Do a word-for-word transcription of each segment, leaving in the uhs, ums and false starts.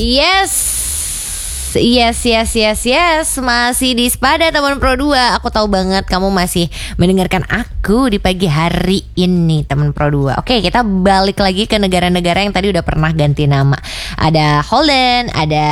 Yes. Yes, yes, yes, yes. Masih di Spada teman Pro dua. Aku tahu banget kamu masih mendengarkan aku di pagi hari ini teman Pro dua. Oke, kita balik lagi ke negara-negara yang tadi udah pernah ganti nama. Ada Holland, ada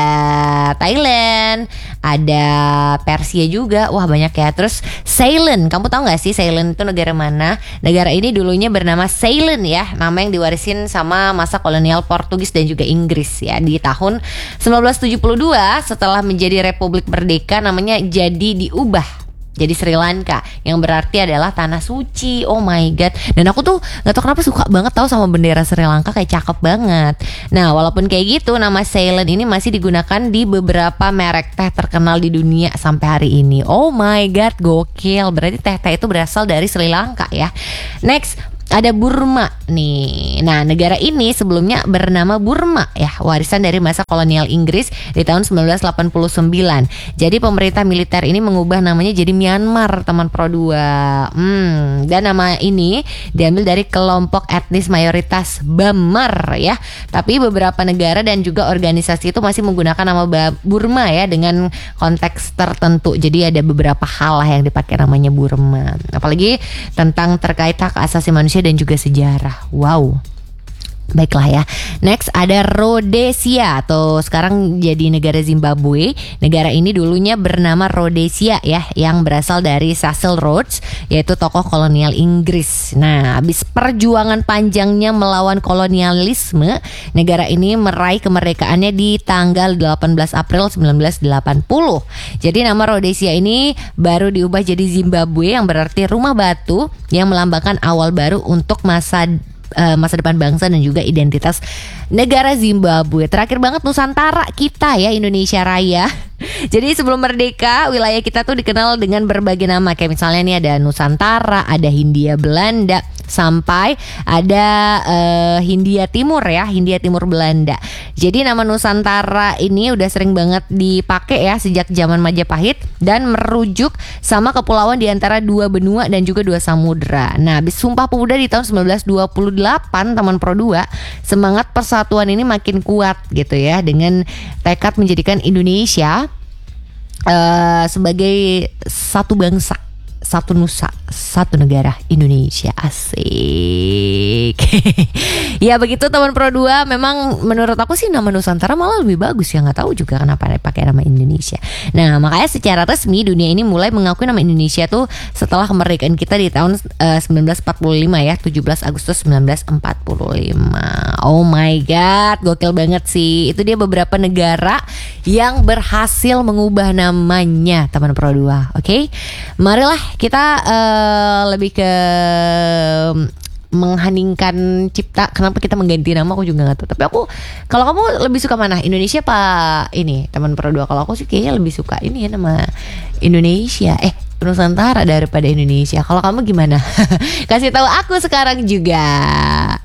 Thailand, ada Persia juga. Wah, banyak ya. Terus Ceylon, kamu tahu gak sih Ceylon itu negara mana? Negara ini dulunya bernama Ceylon ya. Nama yang diwarisin sama masa kolonial Portugis dan juga Inggris ya. Di tahun sembilan belas tujuh puluh dua setelah menjadi Republik Merdeka namanya jadi diubah jadi Sri Lanka yang berarti adalah tanah suci. Oh my god. Dan aku tuh gak tau kenapa suka banget tahu sama bendera Sri Lanka, kayak cakep banget. Nah walaupun kayak gitu nama Ceylon ini masih digunakan di beberapa merek teh terkenal di dunia sampai hari ini. Oh my god, gokil. Berarti teh-teh itu berasal dari Sri Lanka ya. Next ada Burma nih. Nah negara ini sebelumnya bernama Burma ya, warisan dari masa kolonial Inggris di tahun sembilan belas delapan puluh sembilan. Jadi pemerintah militer ini mengubah namanya jadi Myanmar teman Pro dua. hmm, Dan nama ini diambil dari kelompok etnis mayoritas Bamar ya. Tapi beberapa negara dan juga organisasi itu masih menggunakan nama Burma ya dengan konteks tertentu. Jadi ada beberapa hal lah yang dipakai namanya Burma. Apalagi tentang terkait hak asasi manusia dan juga sejarah. Wow. Baiklah ya. Next ada Rhodesia atau sekarang jadi negara Zimbabwe. Negara ini dulunya bernama Rhodesia ya, yang berasal dari Cecil Rhodes, yaitu tokoh kolonial Inggris. Nah, habis perjuangan panjangnya melawan kolonialisme, negara ini meraih kemerdekaannya di tanggal delapan belas April sembilan belas delapan puluh. Jadi nama Rhodesia ini baru diubah jadi Zimbabwe yang berarti rumah batu yang melambangkan awal baru untuk masa Uh, masa depan bangsa dan juga identitas negara Zimbabwe. Terakhir banget Nusantara kita ya, Indonesia Raya. Jadi sebelum merdeka wilayah kita tuh dikenal dengan berbagai nama. Kayak misalnya nih ada Nusantara, ada Hindia Belanda, sampai ada uh, Hindia Timur ya, Hindia Timur Belanda. Jadi nama Nusantara ini udah sering banget dipakai ya sejak zaman Majapahit dan merujuk sama kepulauan di antara dua benua dan juga dua samudra. Nah, habis Sumpah Pemuda di tahun sembilan belas dua puluh delapan teman Pro dua, semangat persatuan ini makin kuat gitu ya dengan tekad menjadikan Indonesia uh, sebagai satu bangsa, satu nusa, satu negara, Indonesia. Asik. Ya begitu teman Pro dua. Memang menurut aku sih nama Nusantara malah lebih bagus ya. Gak tahu juga kenapa pakai nama Indonesia. Nah makanya secara resmi dunia ini mulai mengakui nama Indonesia tuh setelah kemerdekaan kita di tahun uh, sembilan belas empat puluh lima ya, tujuh belas Agustus sembilan belas empat puluh lima. Oh my god, gokil banget sih. Itu dia beberapa negara yang berhasil mengubah namanya teman Pro dua. Oke, okay? Marilah kita uh, lebih ke mengheningkan cipta. Kenapa kita mengganti nama aku juga gak tahu. Tapi aku, kalau kamu lebih suka mana? Indonesia apa ini teman Pro dua? Kalau aku sih kayaknya lebih suka ini ya, nama Indonesia. Eh Nusantara daripada Indonesia. Kalau kamu gimana? Kasih tahu aku sekarang juga.